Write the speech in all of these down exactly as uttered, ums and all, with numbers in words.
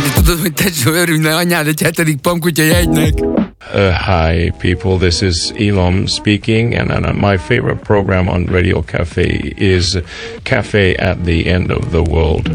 Tudod, hogy tesó, örülne anyád egy hetedik pamkutya jegynek. Uh, hi, people. This is Elon speaking, and, and my favorite program on Radio Cafe is Cafe at the End of the World.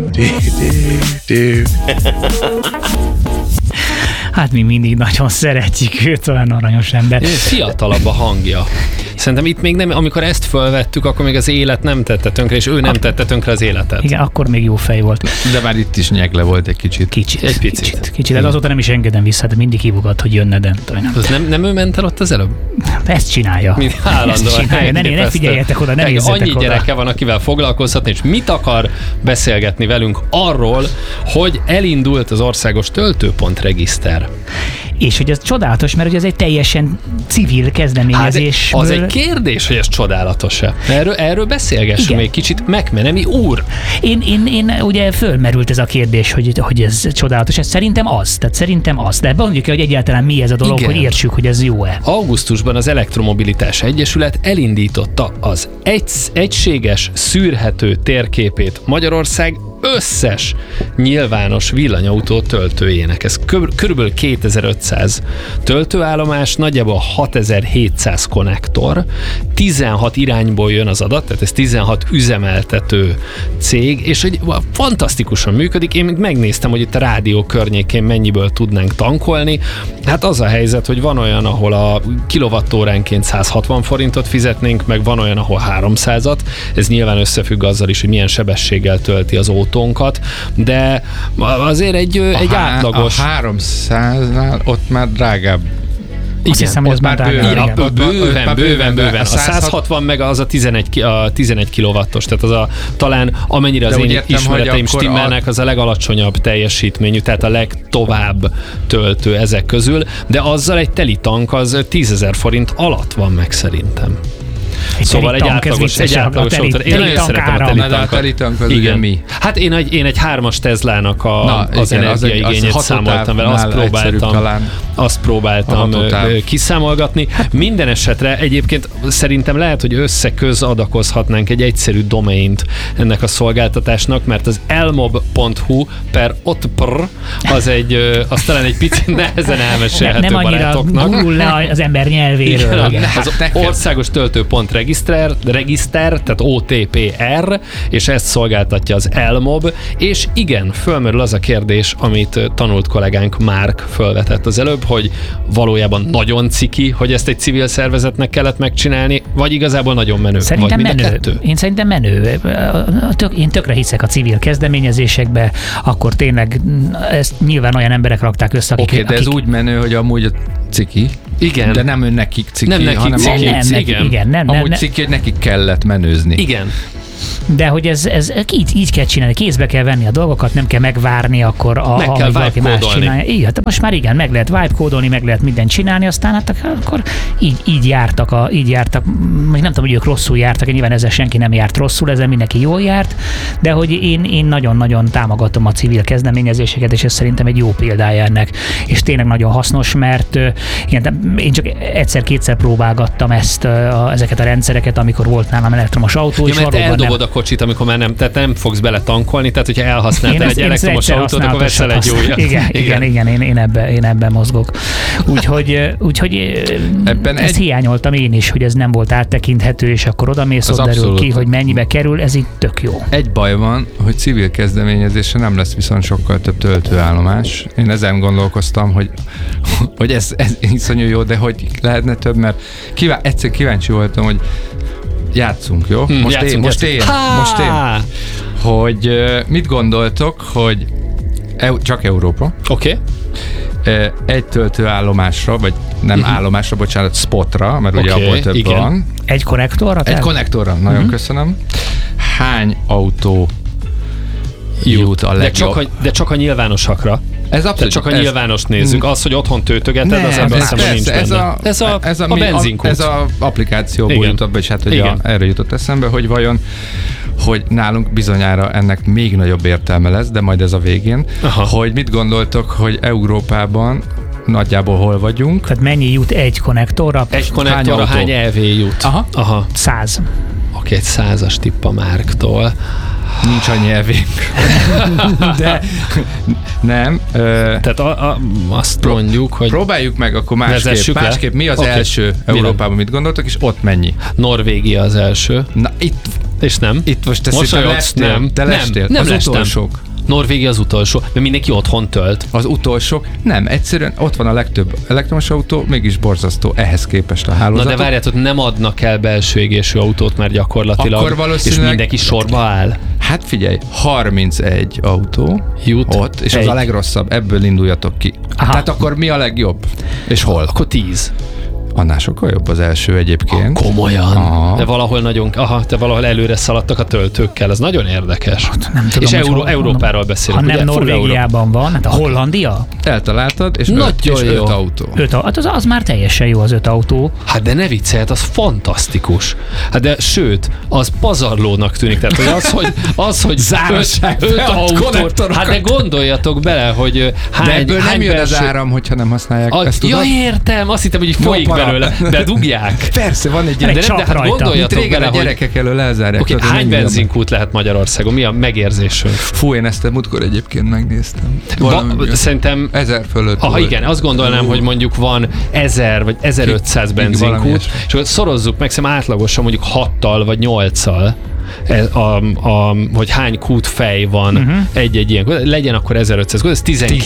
Hát mi mindig nagyon szeretjük őt, olyan aranyos ember. Fiatalabb a hangja. Szerintem itt még nem, amikor ezt fölvettük, akkor még az élet nem tette tönkre, és ő nem tette tönkre az életet. Igen, akkor még jó fej volt. De már itt is nyegle volt egy kicsit. Kicsit. Egy picit. Kicsit. kicsit. De azóta nem is engedem vissza, de mindig hívogat, hogy jönne, de az nem, nem ő ment el ott az előbb? Ezt csinálja. Mind állandóan. Ezt csinálja. Ne, ne figyeljetek oda, ne nézzetek annyi oda. gyereke van, akivel foglalkozhatni, és mit akar beszélgetni velünk arról, hogy elindult az országos töltőpont regiszter. És hogy ez csodálatos, mert hogy ez egy teljesen civil kezdeményezés. Hát az egy kérdés, hogy ez csodálatos-e. Erről, erről beszélgessünk még kicsit. McMenemy úr. Én, én, én ugye fölmerült ez a kérdés, hogy, hogy ez csodálatos. Ez szerintem az. Tehát szerintem az. De mondjuk, hogy egyáltalán mi ez a dolog, igen, hogy értsük, hogy ez jó-e. Augusztusban az Elektromobilitás Egyesület elindította az egy, egységes, szűrhető térképét Magyarország összes nyilvános villanyautó töltőjének. Ez körülbelül kétezer-ötszáz töltőállomás, nagyjából hatezer-hétszáz konnektor, tizenhat irányból jön az adat, tehát ez tizenhat üzemeltető cég, és hogy fantasztikusan működik. Én megnéztem, hogy itt a rádió környékén mennyiből tudnánk tankolni. Hát az a helyzet, hogy van olyan, ahol a kilowattóránként száz hatvan forintot fizetnénk, meg van olyan, ahol háromszázat. Ez nyilván összefügg azzal is, hogy milyen sebességgel tölti az autónkat, de azért egy, egy há- átlagos... A háromszáznál ott már drágább. Igen, azt hiszem, hogy az már bőven, bőven, bőven, bőven, bőven. A száz hatvan meg az a tizenegy, a tizenegy kilowattos, tehát az a talán amennyire az én értem, ismereteim stimmelnek, az a legalacsonyabb teljesítményű, tehát a legtovább töltő ezek közül, de azzal egy teli tank az tízezer forint alatt van meg szerintem. Egy szóval egy átlagos, egy átlagos autó. Én nagyon szeretem a teli tankat. A teli tank az ugye mi? Hát én egy, én egy hármas Teslának a, Na, az igen, energiaigényét az számoltam vele, azt próbáltam, azt próbáltam kiszámolgatni. Minden esetre egyébként szerintem lehet, hogy összeközadakozhatnánk egy egyszerű domaint ennek a szolgáltatásnak, mert az elmob pont hu per otpr az egy, az talán egy picit nehezen elmesélhető nem barátoknak. Nem annyira gurul le az ember nyelvéről. Igen, az országos töltőpont regiszter, regiszter, tehát o té pé er, és ezt szolgáltatja az elmob, és igen, fölmerül az a kérdés, amit tanult kollégánk Márk fölvetett az előbb, hogy valójában nagyon ciki, hogy ezt egy civil szervezetnek kellett megcsinálni, vagy igazából nagyon menő. Szerintem vagy menő. Én szerintem menő. Tök, én tökre hiszek a civil kezdeményezésekbe, akkor tényleg ezt nyilván olyan emberek rakták össze, akik... Oké, okay, de ez akik... úgy menő, hogy amúgy a ciki, igen. De nem nekik ciki, nem nekik hanem ciki. amúgy, nem, nem, igen. igen, nem, amúgy nem, nem. ciki, hogy nekik kellett menőzni. Igen. De hogy ez, ez így, így kell csinálni, kézbe kell venni a dolgokat, nem kell megvárni, akkor a, meg kell valaki más vibe-kódolni. csinálja. Igen, hát most már igen, meg lehet vibe-kódolni, meg lehet mindent csinálni, aztán hát akkor így, így jártak, a, így jártak, még nem tudom, hogy ők rosszul jártak, nyilván ezzel senki nem járt rosszul, ezzel mindenki jól járt, de hogy én, én nagyon-nagyon támogatom a civil kezdeményezéseket, és ez szerintem egy jó példája ennek, és tényleg nagyon hasznos, mert igen, én csak egyszer-kétszer próbálgattam ezt, a, ezeket a rendszereket, amikor volt nálam elektromos autó, ja, és mert eldobod a kocsit, amikor már nem, tehát nem fogsz bele tankolni, tehát hogyha elhasználtál egy elektromos autót, akkor veszel egy újat. Igen, igen, igen, én, én, ebben, én ebben mozgok. Úgyhogy, úgyhogy ebben ezt egy... hiányoltam én is, hogy ez nem volt áttekinthető, és akkor odamész, ott derül ki, hogy mennyibe kerül, ez így tök jó. Egy baj van, hogy civil kezdeményezésre nem lesz viszont sokkal több töltőállomás. Én ezen gondolkoztam, hogy, hogy ez, ez iszonyú jó, de hogy lehetne több, mert kíván, egyszer kíváncsi voltam, hogy játszunk, jó? Hmm, most, játszunk, én, most én, most én, hogy uh, mit gondoltok, hogy eu, csak Európa. Oké. Okay. Uh, egy töltőállomásra, vagy nem uh-huh. állomásra, bocsánat, spotra, mert okay, ugye abból több igen. van. Egy konnektorra? Egy konnektorra, nagyon uh-huh. köszönöm. Hány autó jut a legjobb? De csak a, de csak a nyilvánosakra. Ez abszolút, csak a ez, nyilvános nézzük. Az, hogy otthon töltögeted, nem, az ebben hiszem, hogy nincs ez benne. A, ez a, ez a, a benzinkút. Ez az applikációból igen. jutott be, és hát ugye a, erre jutott eszembe, hogy vajon, hogy nálunk bizonyára ennek még nagyobb értelme lesz, de majd ez a végén, aha. hogy mit gondoltok, hogy Európában nagyjából hol vagyunk? Tehát mennyi jut egy konnektorra? Egy konnektorra hány, hány é vé jut? Aha. Aha. Száz. Oké, egy százas tipp a Márktól. nincs annyi elvénk. De nem. Ö, Tehát a, a, azt Pró- mondjuk, hogy próbáljuk meg akkor másképp. vezessük le. Másképp mi az Oké. első Európában, mit gondoltok, és ott mennyi? Norvégia az első. Na, itt, És nem? itt most te Mosolyogsz, szépen lestél. nem. Te Nem, lestél. nem az lestem. utolsók. Norvégia az utolsó, mert mindenki otthon tölt. Az utolsók. Nem, egyszerűen ott van a legtöbb elektromos autó, mégis borzasztó ehhez képest a Na hálózatot. de várjátok, nem adnak el belső égésű autót, mert gyakorlatilag, Akkor valószínűleg- és mindenki sorba áll. Hát figyelj, harmincegy autó Jut ott, és egy. az a legrosszabb, ebből induljatok ki. Aha. Tehát akkor mi a legjobb? És hol? Akkor tíz. Annál sokkal jobb az első egyébként. Komolyan. Aha. De valahol nagyon, aha, de valahol előre szaladtak a töltőkkel, ez nagyon érdekes. Nem tudom, és hogy Euró, hol- Európáról Ha beszélünk, nem ugye? Full Euró- Norvégiában van, hát a Hollandia? Eltaláltad, és, Nagyon öt, és jó. öt autó. Öt, au- hát az, az már teljesen jó az öt autó. Hát de ne viccelj, hát az fantasztikus. Hát de sőt, az pazarlónak tűnik. Tehát hogy az, hogy, az, hogy Zárassák öt, öt be a autót, konnektorokat. hát de gondoljatok bele, hogy ö, hány, De ebből hány nem jön az belső- áram, hogyha nem használják. A, Ezt ja, tudod? értem, azt hittem, hogy így folyik para. belőle, de dugják. Persze, van egy Egy ilyen... De nem, de csap hát rajta. Mint gondoljatok régen bele, a hogy gyerekek elől elzárják. oké, tudod, hogy hány mennyi benzinkút lehet Magyarországon? Mi a megérzésünk? Fú, én ezt a múltkor egyébként megnéztem. Va, Valami- szerintem Ezer fölött. Aha, volt. igen, azt gondolnám, hogy mondjuk van ezer vagy ezerötszáz valami benzinkút, ilyesmi. és akkor szorozzuk meg, szerintem átlagosan mondjuk hattal vagy nyolccal, a, a, hogy hány kútfej van uh-huh. egy-egy ilyen, legyen akkor ezerötszáz, ez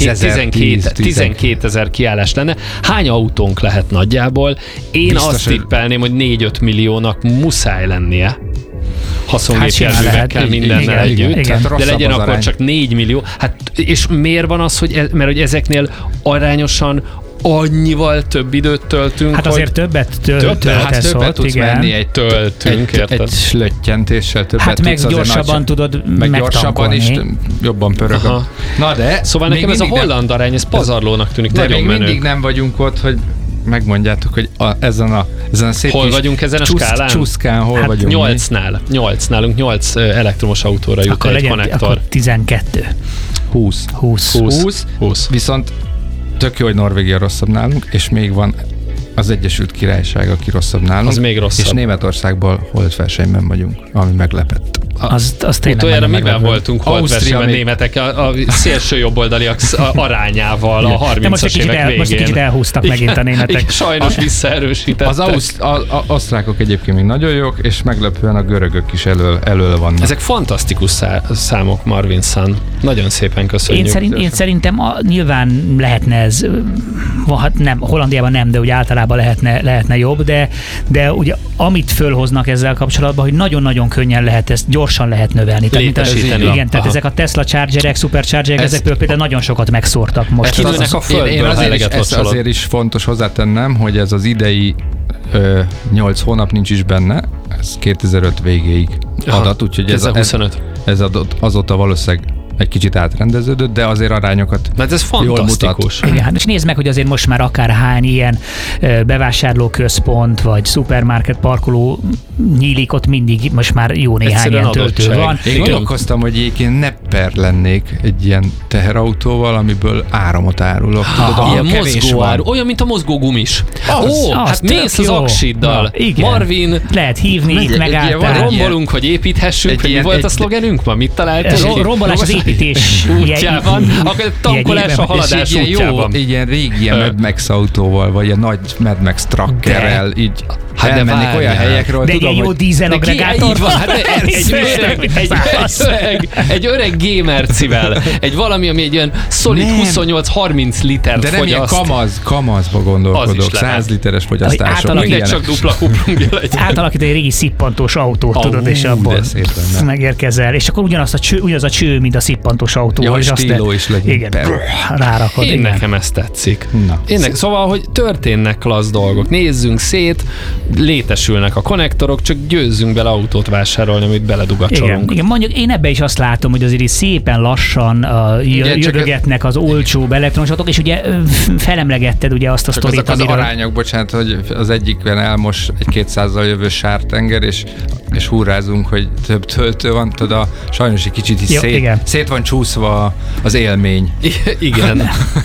tizenkét ezer kiállás lenne. Hány autónk lehet nagyjából? Én Biztos, azt hogy- tippelném, hogy négy-öt milliónak muszáj lennie. Haszongépjárművekkel, Hát simán lehet. mindennel Igen, együtt. igen, igen. De Rosszabb legyen az akkor arány. csak négy millió. Hát, és miért van az, hogy, e, mert hogy ezeknél arányosan annyival több időt töltünk, Hát azért többet töl- Többet? töltesz Hát többet ott, tudsz igen. menni egy, Töltünk, egy, érted? egy slöttyentéssel többet Hát meg tudsz azért gyorsabban nagy- tudod meg gyorsabban is megtankolni. jobban pörög. Aha. Na de... Szóval még nekem ez a mindig nem- holland arány, ez pazarlónak tűnik, De nagyon még menő. mindig nem vagyunk ott, hogy megmondjátok, hogy a, ezen, a, ezen a szép Hol kis vagyunk ezen a csusz- skálán? Csuszkán, hol Hát vagyunk mi? Nyolcnál, nyolc nálunk nyolc ö, elektromos autóra jut Akkor egy legyen konnektor. akkor tizenkettő. húsz. húsz. húsz. húsz. húsz. Viszont tök jó, hogy Norvégia rosszabb nálunk, és még van az Egyesült Királyság, aki rosszabb nálunk. Az még rosszabb. És Németországból holdversenyben vagyunk, ami meglepett. Az, az tényleg Utoljára nagyon mivel meglepő. voltunk Ausztria holdversenyben még- németek a, a szélső jobboldaliak sz- a- arányával a De most egy harmincas kicsit, évek el, végén. most egy kicsit elhúztak megint a németek. Igen, sajnos visszaerősítettek. Az auszt, a, a, osztrákok egyébként még nagyon jók, és meglepően a görögök is elől, elől vannak. Ezek fantasztikus szá- számok, Marvin Sun. Nagyon szépen köszönjük. Én, szerint, én szerintem a, nyilván lehetne ez, ö, hát nem, Hollandiában nem, de úgy általában lehetne, lehetne jobb, de, de ugye amit fölhoznak ezzel kapcsolatban, hogy nagyon-nagyon könnyen lehet ezt, gyorsan lehet növelni. Tehát, mint a, Létesíteni. igen, tehát Aha. ezek a Tesla Chargerek, Superchargerek, Ezt- ezekből például nagyon sokat megszórtak most. Ezt Kinőnek a földből, én, én ha azért, is, eleget ezt locsolod. azért is fontos hozzátennem, hogy ez az idei ö, nyolc hónap nincs is benne, ez kétezer-öt végéig Aha, adat, úgyhogy ez, a- ez, kétezer-huszonöt. ez adott, azóta valószínűleg egy kicsit átrendeződött, de azért arányokat Mert ez jól mutat. fantasztikus. Igen, hát és nézd meg, hogy azért most már akárhány ilyen ö, bevásárlóközpont, vagy szupermarket parkoló nyílik, ott mindig most már jó néhány Egyszerűen ilyen töltő adottság. van. Én Igen. gondolkoztam, hogy egyébként nepper lennék egy ilyen teherautóval, amiből áramot árulok. Tudod, ahol Ilyen kevés mozgóár, van. olyan, mint a mozgógumis. Az, Ó, az hát tök mész az jó. aksiddal. Na, igen. Marvin, Lehet hívni, Egy- itt egy ilyen megálltál. van, egy rombolunk, hogy építhessünk, egy hogy mi ilyen- volt a egy- szlogenünk ma? Mit találtunk? Ro- rombolás az építés útjában, akkor tankolás a jegyében. haladás és egy ilyen útjában. jó, egy ilyen régi ilyen Ö. Mad Max autóval, vagy ilyen nagy Mad Max truckerrel, így Hát de elmennék várjál. olyan helyekről, De egy tudom, ilyen jó hogy dízel De ki- agregátor. így van, hát egy, egy, öreg, egy, egy, öreg, egy öreg G-mercivel, egy valami, ami egy ilyen szolid Nem. huszonnyolc-harminc liter de nem ilyen fogyaszt. kamaz, kamazba Az gondolkodok, is lehet. száz literes fogyasztások. átalakít- meg Mindegy, ilyenek. csak dupla kuplungja legyen. Átalakít egy régi szippantós autót, Ó, tudod, és de abból szép lenne. megérkezel. És akkor ugyanaz a cső, ugyanaz a cső, mint a szippantós autó. Ja, és hogy azt stíló is legyen. Igen, Persze. rárakod. Én igen. nekem ez tetszik. Na. Én ne, szóval, hogy történnek klassz dolgok. Nézzünk szét, létesülnek a konnektorok, csak győzzünk bele autót vásárolni, amit Igen, beledugacsolunk. igen, mondjuk én ebbe is azt látom, hogy azért így szépen lassan uh, Igen, csak jövegetnek az olcsó elektromos autók, és ugye ö, felemlegetted ugye azt a Csak sztorit, azok az amiről... arányok, bocsánat, hogy az egyikben elmos egy kétszázzal jövő sártenger, és, és hurrázunk, hogy több töltő van, tudod, a, sajnos egy kicsit is Jó, szét, igen. szét van csúszva az élmény. I- igen.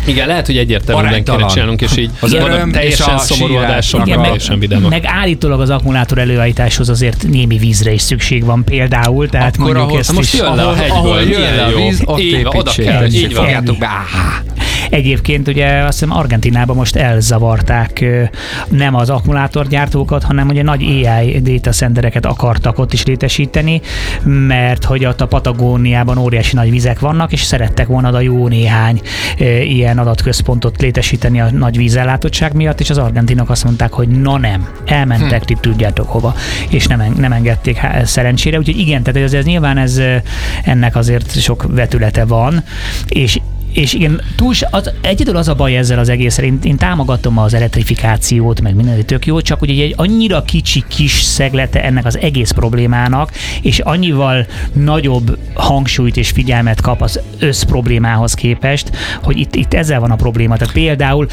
Igen, lehet, hogy egyértelműen kéne csinálnunk, és így az öröm teljesen szomorú adással, meg teljesen vidámak. Meg állítólag az akkumulátor előállításhoz azért némi vízre is szükség van például, tehát akkor mondjuk ahol, ezt most is... jön le a hegyből, ahol jön milyen le a jó. víz, ott Így van, oda építsék. kell, így van. Fogjátok be. Egyébként ugye azt hiszem Argentínában most elzavarták ö, nem az akkumulátorgyártókat, hanem ugye nagy á i data centereket akartak ott is létesíteni, mert hogy ott a Patagóniában óriási nagy vizek vannak, és szerettek volna a jó néhány ö, ilyen adatközpontot létesíteni a nagy vízellátottság miatt, és az argentinok azt mondták, hogy na nem, elmentek, ti tudjátok hova, és nem, en- nem engedték há- szerencsére, úgyhogy igen, tehát ez, ez nyilván ez, ö, ennek azért sok vetülete van, és És igen, túl, az, egyedül az a baj ezzel az egésszel, én, én támogatom az elektrifikációt, meg minden tök jó, csak ugye egy annyira kicsi kis szeglete ennek az egész problémának, és annyival nagyobb hangsúlyt és figyelmet kap az összproblémához képest, hogy itt, itt ezzel van a probléma. Tehát például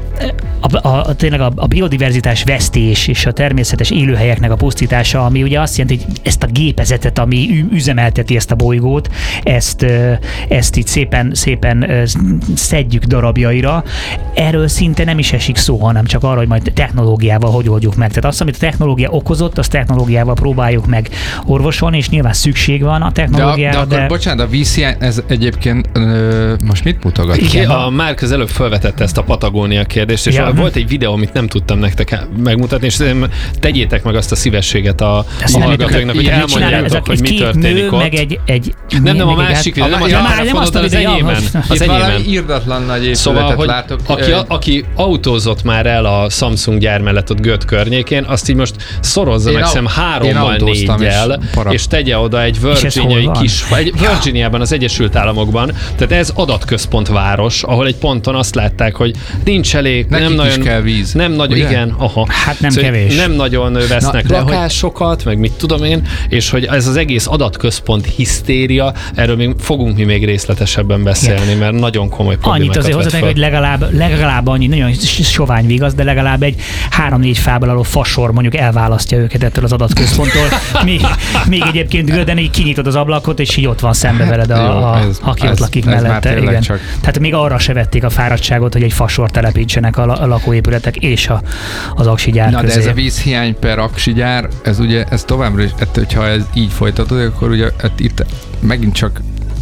A, a, a, tényleg a, a biodiverzitás vesztés és a természetes élőhelyeknek a pusztítása, ami ugye azt jelenti, hogy ezt a gépezetet, ami üzemelteti ezt a bolygót, ezt, ezt itt szépen, szépen szedjük darabjaira. Erről szinte nem is esik szó, hanem csak arra, hogy majd technológiával hogy oldjuk meg. Tehát azt, amit a technológia okozott, azt technológiával próbáljuk meg orvosolni, és nyilván szükség van a technológiára. De, de, de akkor bocsánat, a vízhiány, ez egyébként ö, most mit mutogat? Igen, A Márk az előbb felvetette ezt a Patagónia kérdést, és ja. volt egy videó, amit nem tudtam nektek megmutatni, és tegyétek meg azt a szívességet a, a hallgatóinknak, hogy elmondjátok, hogy mi történik nő, ott. Meg egy, egy, nem, nem, a másik videó, nem az telefonod, az enyémen. Az Itt valami enyémen. irdatlan nagy épületet Szóval, hogy látok. aki, aki autózott már el a Samsung gyár mellett ott Göt környékén, azt így most szorozza Én meg au- szem én hárommal autóztam, négyel, és para- és tegye oda egy És ez hol Virginiai van? kis, egy Virginiában, az Egyesült Államokban, tehát ez adatközpont város, ahol egy ponton azt látták, hogy nincs elég, Nekik nem is nagyon, kell víz. nem nagyon, Ugye? igen, aha. Hát nem Szóval kevés. Nem nagyon vesznek Na, de lakásokat, meg mit tudom én, és hogy ez az egész adatközpont hisztéria, erről még fogunk mi még részletesebben beszélni, mert nagyon komoly problémákat Annyit azért vet hozzátenni, föl. hogy legalább, legalább annyi, nagyon sovány vigasz, de legalább egy három-négy fából álló fasor mondjuk elválasztja őket ettől az adatközponttól. Még, még egyébként Göden így kinyitod az ablakot, és így ott van szembe veled, a, Jó, a, ez- aki ez- ott lakik ez már mellette. tényleg Igen. csak- Tehát még arra se vették a fáradtságot, hogy egy fasor telepítsenek a, la- a lakóépületek és a, az aksi gyár Na, közé. de ez a vízhiány per aksi gyár, ez ugye, ez továbbra is, hát, hogyha ez így folytatódik, akkor ugye hát itt megint csak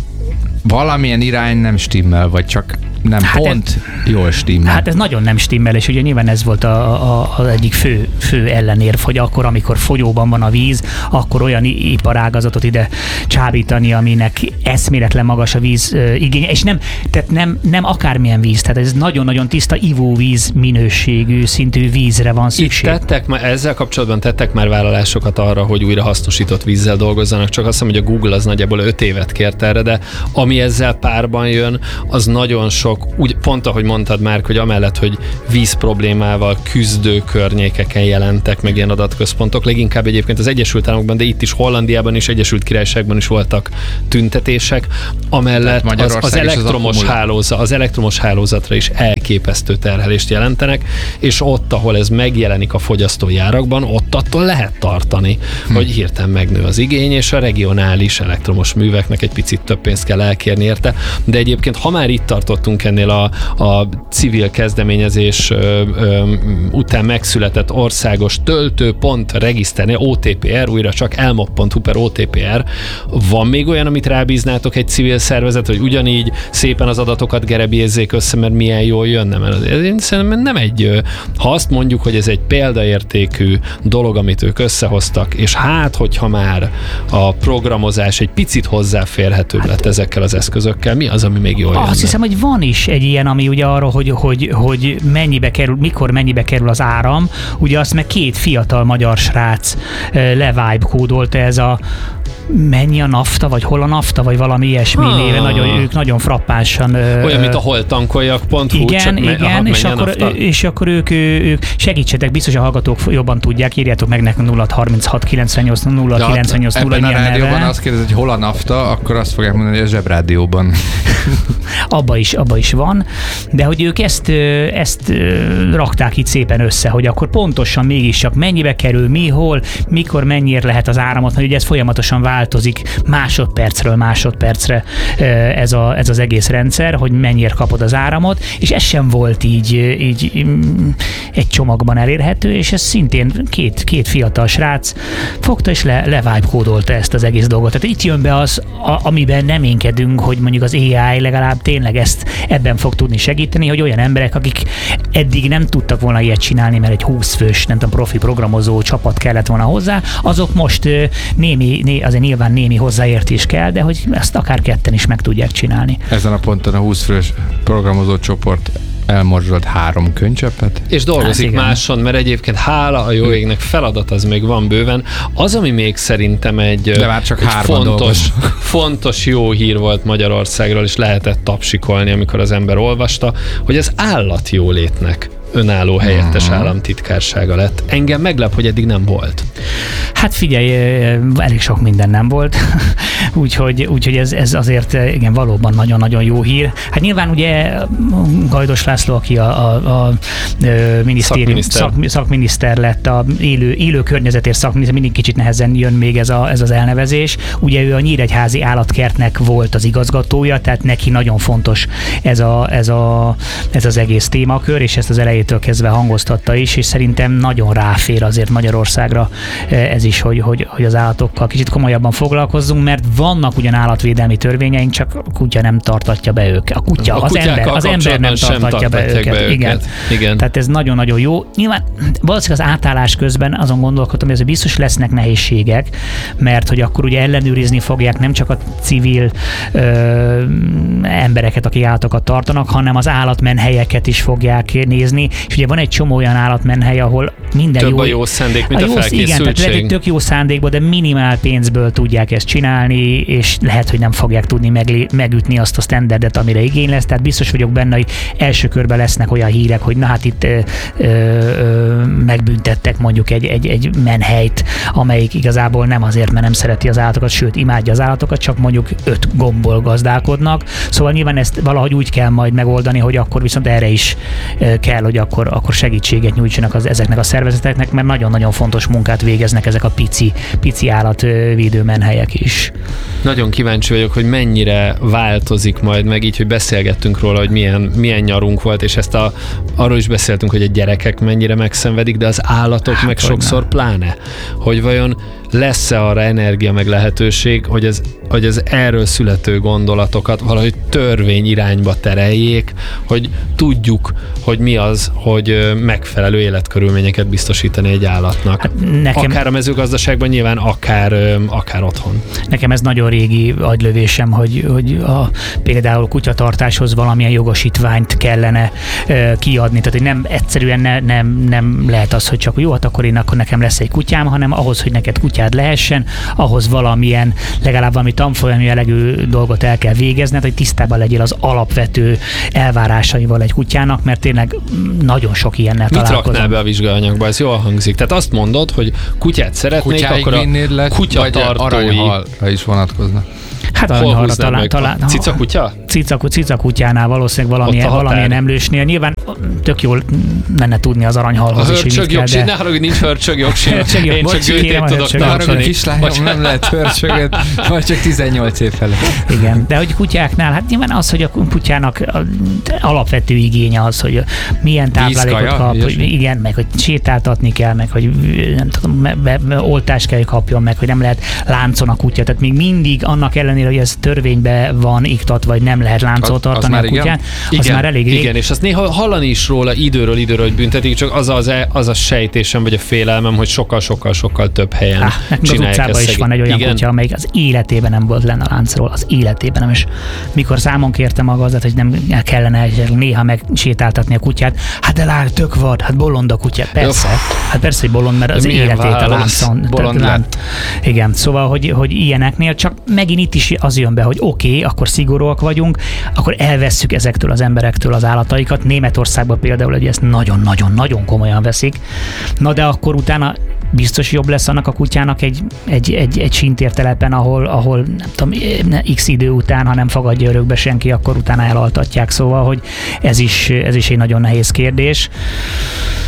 valamilyen irány nem stimmel, vagy csak nem Hát pont jól stimmel. Hát ez nagyon nem stimmel, és ugye nyilván ez volt a, a, az egyik fő, fő ellenérv, hogy akkor, amikor fogyóban van a víz, akkor olyan i- iparágazatot ide csábítani, aminek eszméletlen magas a víz ö, igénye, és nem, tehát nem, nem akármilyen víz, tehát ez nagyon-nagyon tiszta ivóvíz minőségű szintű vízre van Itt szükség. tettek már, ezzel kapcsolatban tettek már vállalásokat arra, hogy újra hasznosított vízzel dolgozzanak, csak azt hiszem, hogy a Google az nagyjából öt évet kért erre, de ami ezzel párban jön, az nagyon sok, úgy pont ahogy mondtad már, hogy amellett, hogy víz problémával küzdő környékeken jelentek meg ilyen adatközpontok, leginkább egyébként az Egyesült Államokban, de itt is Hollandiában is, Egyesült Királyságban is voltak tüntetések, amellett az, az Magyarország is az elektromos akkumulá- hálózat, az elektromos hálózatra is elképesztő terhelést jelentenek, és ott, ahol ez megjelenik a fogyasztói árakban, ott attól lehet tartani, hm. hogy hirtelen megnő az igény, és a regionális elektromos műveknek egy picit több pénzt kell elkérni érte. De egyébként, ha már itt tartottunk ennél a, a civil kezdeményezés ö, ö, után megszületett országos töltőpont regiszternél, o té pé er, újra csak elmop pont hu per o té pé er, van még olyan, amit rábíznátok egy civil szervezet, hogy ugyanígy szépen az adatokat gerebjézzék össze, mert milyen jól jönne? Mert azért én szerintem nem egy, ha azt mondjuk, hogy ez egy példaértékű dolog, amit ők összehoztak, és hát, hogyha már a programozás egy picit hozzáférhetőbb lett ezekkel az eszközökkel, mi az, ami még jól jönne? Azt hiszem, hogy van is egy ilyen, ami ugye arra, hogy, hogy, hogy mennyibe kerül, mikor mennyibe kerül az áram, ugye azt meg két fiatal magyar srác levibe kódolta, ez a mennyi a nafta, vagy hol a nafta, vagy valami ilyesmi Ah. néven, nagyon, ők nagyon frappánsan... Olyan, mint a holtankoljak pont hú, Igen, csak me- igen, aha, és, menjen akkor, nafta. és akkor ők, ők segítsetek, biztos a hallgatók jobban tudják, írjátok meg nekünk nulla harminchat kilencvennyolc nulla De kilencvennyolc nulla ebben a ilyen rádióban neve. azt kérdez, hogy hol a nafta, akkor azt fogják mondani, hogy a zsebrádióban. Abba is, abba is van, de hogy ők ezt, ö, ezt ö, rakták itt szépen össze, hogy akkor pontosan mégiscsak mennyibe kerül, mi, hol, mikor, mennyiért lehet az áramot, mert ugye ez folyamatosan változik változik másodpercről másodpercre ez, a, ez az egész rendszer, hogy mennyire kapod az áramot, és ez sem volt így, így egy csomagban elérhető, és ez szintén két, két fiatal srác fogta és le, levibe-kódolta ezt az egész dolgot. Tehát itt jön be az, a, amiben nem énkedünk, hogy mondjuk az á i legalább tényleg ezt ebben fog tudni segíteni, hogy olyan emberek, akik eddig nem tudtak volna ilyet csinálni, mert egy húsz fős, nem tudom, profi programozó csapat kellett volna hozzá, azok most némi, né, azért nyilván némi hozzáértés kell, de hogy ezt akár ketten is meg tudják csinálni. Ezen a ponton a húsz fős programozó csoport elmorzsolt három könycseppet. És dolgozik hát, máson, mert egyébként hála a jó égnek feladat az még van bőven. Az, ami még szerintem egy, De már csak egy fontos, fontos jó hír volt Magyarországról, és lehetett tapsikolni, amikor az ember olvasta, hogy az állatjólétnek önálló helyettes uh-huh. államtitkársága lett. Engem meglep, hogy eddig nem volt. Hát figyelj, elég sok minden nem volt, úgyhogy, úgyhogy ez, ez azért igen, valóban nagyon-nagyon jó hír. Hát nyilván ugye Gajdos László, aki a, a, a minisztérium, szakminiszter. Szak, szakminiszter lett, a élő, élő környezetért szakminiszter, mindig kicsit nehezen jön még ez, a, ez az elnevezés. Ugye ő a Nyíregyházi állatkertnek volt az igazgatója, tehát neki nagyon fontos ez, a, ez, a, ez az egész témakör, és ezt az elejétől kezdve hangoztatta is, és szerintem nagyon ráfér azért Magyarországra ez is, hogy, hogy, hogy az állatokkal kicsit komolyabban foglalkozzunk, mert vannak ugyan állatvédelmi törvényeink, csak a kutya nem tartatja be őket. A kutya, a az ember, az ember nem tartatja be őket. be őket. Igen. Igen. Tehát ez nagyon-nagyon jó. Nyilván valószínűleg az átállás közben azon gondolkodtam, hogy biztos lesznek nehézségek, mert hogy akkor ugye ellenőrizni fogják nem csak a civil ö, embereket, akik állatokat tartanak, hanem az állatmenhelyeket is fogják nézni, és ugye van egy csomó olyan állatmenhely, ahol minden Több jó... a jó szándék, mint a, a jó, felkészültség. Igen, tehát lehet, hogy tök jó szándékból, de minimál pénzből tudják ezt csinálni, és lehet, hogy nem fogják tudni meglé- megütni azt a standardet, amire igény lesz. Tehát biztos vagyok benne, hogy első körben lesznek olyan hírek, hogy na hát itt ö, ö, megbüntettek mondjuk egy, egy, egy menhelyt, amelyik igazából nem azért, mert nem szereti az állatokat, sőt imádja az állatokat, csak mondjuk öt gombból gazdálkodnak. Szóval nyilván ezt valahogy úgy kell majd megoldani, hogy akkor viszont erre is kell, hogy akkor, akkor segítséget nyújtsanak az, ezeknek a szervezeteknek, mert nagyon-nagyon fontos munkát végeznek ezek a pici, pici állatvédő menhelyek is. Nagyon kíváncsi vagyok, hogy mennyire változik majd meg így, hogy beszélgettünk róla, hogy milyen, milyen nyarunk volt, és ezt a, arról is beszéltünk, hogy a gyerekek mennyire megszenvedik, de az állatok hát, meg sokszor nem. Pláne, hogy vajon lesz-e arra energia meg lehetőség, hogy ez, hogy ez erről születő gondolatokat valahogy törvény irányba tereljék, hogy tudjuk, hogy mi az, hogy megfelelő életkörülményeket biztosítani egy állatnak. Hát nekem, akár a mezőgazdaságban nyilván, akár, akár otthon. Nekem ez nagyon régi agylövésem, hogy, hogy a, például kutyatartáshoz valamilyen jogosítványt kellene uh, kiadni, tehát hogy nem egyszerűen ne, nem, nem lehet az, hogy csak jó, hát akkor én akkor nekem lesz egy kutyám, hanem ahhoz, hogy neked kutyád lehessen, ahhoz valamilyen, legalább valami tanfolyami jellegű dolgot el kell végezned, hogy tisztában legyél az alapvető elvárásaival egy kutyának, mert tényleg nagyon sok ilyennel Mit találkozom. raknál be a vizsgaanyagba? Ez jól hangzik. Tehát azt mondod, hogy kutyát szeretnék, Kutyáig akkor a le, kutyatartói... aranyhalra is vonatkozna. Hát aranyhalra talán, talán. Cica kutya? Cica, cica kutyánál valószínűleg valamilyen, valamilyen emlősnél. Nyilván tök jól lenne tudni az aranyhalhoz is, hogy mit kell, de... Ne haragudj, nincs hörcsög jogsim. Én csak gőtét tudok tartani. Kislányom, nem lehet hörcsöget, vagy csak tizennyolc év felett. Igen, de hogy kutyáknál, hát nyilván az, hogy a kutyának alapvető igénye az, hogy milyen táplálékot kap, hogy igen, meg hogy sétáltatni kell, meg hogy nem tudom, me, me, me, oltást kell, hogy kapjon, meg hogy nem lehet láncon a kutya. Tehát még mindig annak ellenére, hogy ez törvényben van iktatva, vagy nem lehet láncot tartani a kutyán, az igen, már elég rég. Igen, és azt néha hallani is róla időről időről, hogy büntetik, csak az az, az a sejtésem, vagy a félelmem, hogy sokkal-sokkal-sokkal több helyen ah, csinálják az utcában is van egy olyan igen. kutya, amelyik az életében nem volt lenne a láncról, az életében nem, és mikor számon kértem a gazdát, hogy nem kellene néha megsétáltatni a kutyát, hát de lát, tök vad, hát bolond a kutya, persze, hát persze, hogy bolond, mert az életét válasz, a láncon. Bolond lett. Igen, szóval, hogy, hogy ilyeneknél csak megint itt is az jön be, hogy oké, okay, akkor szigorúak vagyunk, akkor elvesszük ezektől az emberektől az állataikat. Németországban például, hogy ezt nagyon-nagyon-nagyon komolyan veszik. Na de akkor utána biztos jobb lesz annak a kutyának egy, egy, egy, egy sintértelepen, ahol, ahol nem tudom, x idő után, ha nem fogadja örökbe senki, akkor utána elaltatják. Szóval, hogy ez is, ez is egy nagyon nehéz kérdés.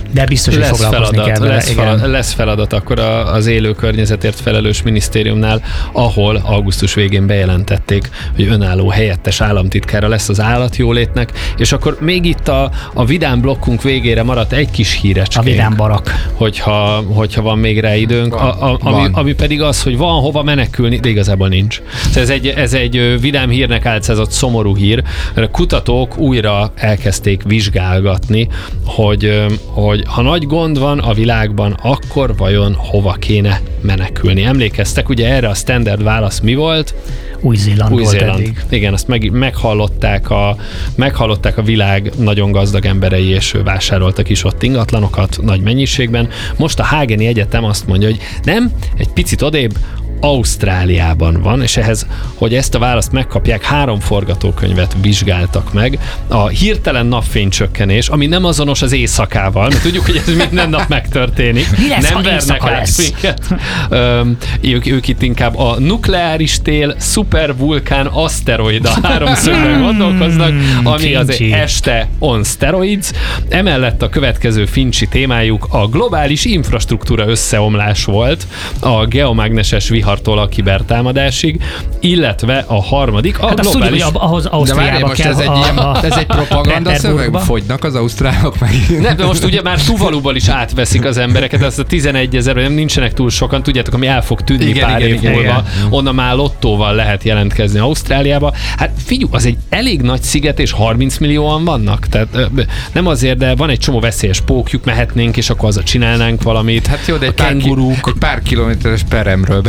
De biztos, hogy lesz foglalkozni feladat, kell vele. lesz, Igen. feladat, lesz feladat akkor a, az élő környezetért felelős minisztériumnál, ahol augusztus végén bejelentették, hogy önálló helyettes államtitkára lesz az állatjólétnek, és akkor még itt a, a vidám blokkunk végére maradt egy kis hírecske. A vidám barak. Hogyha, hogyha van még rá időnk, a, a, ami, ami pedig az, hogy van hova menekülni, de igazából nincs. Ez egy, ez egy vidám hírnek álcázott szomorú hír, mert a kutatók újra elkezdték vizsgálgatni, hogy, hogy ha nagy gond van a világban, akkor vajon hova kéne menekülni. Emlékeztek, ugye erre a standard válasz mi volt? Új-Zéland volt Új-Zéland. eddig. Igen, azt meg, meghallották, a, meghallották a világ nagyon gazdag emberei, és vásároltak is ott ingatlanokat nagy mennyiségben. Most a Hageni Egyetem azt mondja, hogy nem, egy picit odébb, Ausztráliában van, és ehhez, hogy ezt a választ megkapják, három forgatókönyvet vizsgáltak meg. A hirtelen napfénycsökkenés, ami nem azonos az éjszakával, mert tudjuk, hogy ez minden nap megtörténik. Mi lesz, nem ha vernek éjszaka át lesz? minket. Öm, ők, ők itt inkább a nukleáris tél, szupervulkán, aszteroida háromszögben gondolkoznak, ami az Fincsi. este on steroids. Emellett a következő fincsi témájuk a globális infrastruktúra összeomlás volt, a geomágneses vihartól a kibertámadásig, illetve a harmadik a Hát azt globális... tudjuk, hogy ahhoz De várjál, Ausztriába most kell ez egy, a, ilyen, a, ez egy propaganda szöveg? Peterburgba. Fogynak az ausztrálok meg? Nem, de most ugye már Tuvaluból is átveszik az embereket, ezt a tizenegy ezer, vagy nem nincsenek túl sokan, tudjátok, ami el fog tűnni Igen, pár igen, év igen, múlva, igen. onnan már lottóval lehet jelentkezni Ausztráliába. Hát figyelj, az egy elég nagy sziget, és harminc millióan vannak, tehát ö, nem azért, de van egy csomó veszélyes pókjuk, mehetnénk, és akkor azzal csinálnánk valamit. Hát jó, de egy A pár, kenguruk. egy pár kilométeres peremről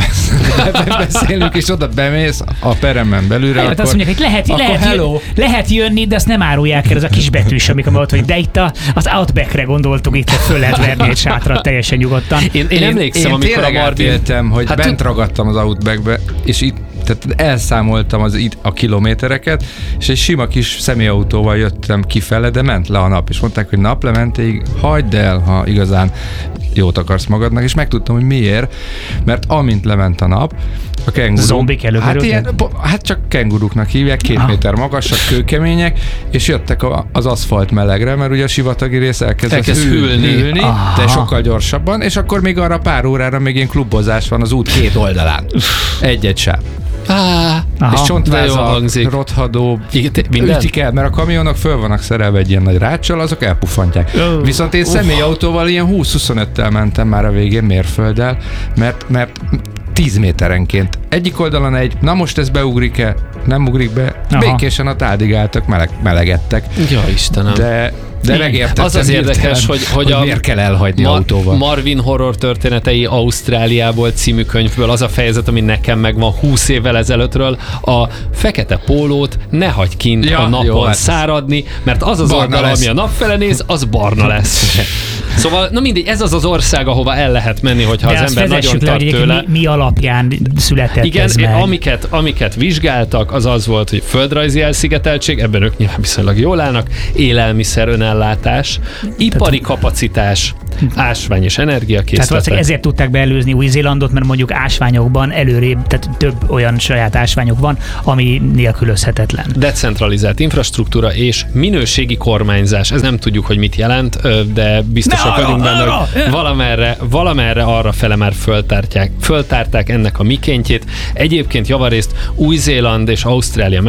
beszélünk, és oda bemész a peremen belülre, Hát akkor, azt mondják, hogy lehet, akkor lehet, hello. jön, lehet jönni, de ezt nem árulják el, ez a kisbetűs, amikor ott, hogy de itt a, az Outbackre gondoltuk, itt föl lehet verni egy sátrat teljesen nyugodtan. Én, én, emlékszem, én amikor a tényleg Marvin... átéltem, hogy Hát hát bent tud- ragadtam az Outbackbe, és itt tehát elszámoltam az itt a kilométereket, és egy sima kis személyautóval jöttem kifele, de ment le a nap, és mondták, hogy naplementéig hagyd el, ha igazán jót akarsz magadnak, és megtudtam, hogy miért, mert amint lement a nap, a kenguruk... Zombik előkerültek? Hát, ilyen, po- hát csak kenguruknak hívják, két Ah. méter magasak, kőkemények, és jöttek a, az aszfalt melegre, mert ugye a sivatagi rész elkezdett Elkezd hűl- hűlni. hűlni, Aha. de sokkal gyorsabban, és akkor még arra pár órára még ilyen klubozás van az út két oldalán. Egy-egy sáv. Á, Aha. És de jól csontvázak, hangzik. rothadó, Igen, te- minden? ütik el, mert a kamionok föl vannak szerelve egy ilyen nagy ráccsal, azok elpuffantják. Ö, Viszont én személyautóval ilyen húsz-huszonöttel mentem már a végén mérfölddel, mert, mert tíz méterenként. Egyik oldalon egy, na most ez beugrik-e, nem ugrik be, Aha. békésen a táldigáltak, meleg, melegettek. Ja, Istenem. De, de megértettem Az az érdekes, hirtelen, hogy, hogy, hogy a miért kell elhagyni Mar- autóval. Marvin horror történetei Ausztráliából című könyvből az a fejezet, ami nekem megvan húsz évvel ezelőttről, a fekete pólót ne hagyj kint Ja, a napon jó, hát. száradni, mert az az Barna oldal, lesz. ami a nap fele néz, az barna lesz. Szóval, na mindegy, ez az az ország, ahova el lehet menni, hogyha De az azt ember nagyon vezessük le, tart hogy tőle. mi, mi alapján született Igen, ez meg. amiket, amiket vizsgáltak, az az volt, hogy földrajzi elszigeteltség, ebben ők nyilván viszonylag jól állnak, élelmiszer önellátás, ipari kapacitás, ásvány és Tehát energiakészletek. valószínűleg ezért tudták beelőzni Új-Zélandot, mert mondjuk ásványokban előrébb, tehát több olyan saját ásványok van, ami nélkülözhetetlen. Decentralizált infrastruktúra és minőségi kormányzás. Ez nem tudjuk, hogy mit jelent, ö, de biztosak Ne arra, vagyunk benne, arra! hogy valamerre, valamerre arra fele már föltárták, föltárták ennek a mikéntjét. Egyébként javarészt Új-Zéland és Ausztrália